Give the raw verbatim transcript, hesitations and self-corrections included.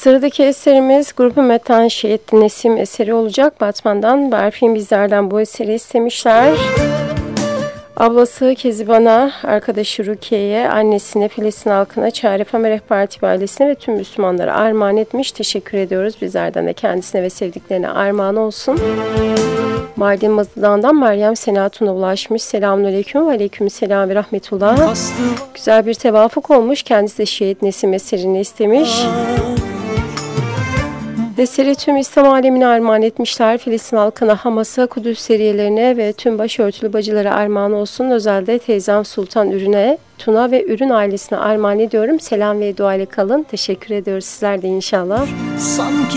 Sıradaki eserimiz Grup-ı Metanşehit Nesim eseri olacak. Batman'dan Berfin bizlerden bu eseri istemişler. Ablası Keziban'a, arkadaşı Rukiye'ye, annesine, Filistin halkına, Çare Melek Parti ailesine ve tüm Müslümanlara armağan etmiş. Teşekkür ediyoruz. Bizlerden de kendisine ve sevdiklerine armağan olsun. Mardin Mazıdağ'dan Meryem Senatun'a ulaşmış. Selamünaleyküm ve aleykümselam ve rahmetullah. Güzel bir tevafuk olmuş. Kendisi de Şehit Nesim eserini istemiş. Eseri tüm İslam alemine armağan etmişler. Filistin halkına, Hamas'a, Kudüs seriyelerine ve tüm başörtülü bacılara armağan olsun. Özellikle teyzem Sultan Ürün'e, Tuna ve Ürün ailesine armağan ediyorum. Selam ve dua ile kalın. Teşekkür ediyoruz sizler de inşallah. Sanki